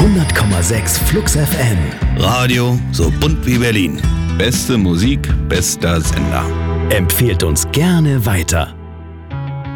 100,6 Flux FM. Radio so bunt wie Berlin. Beste Musik, bester Sender. Empfehlt uns gerne weiter.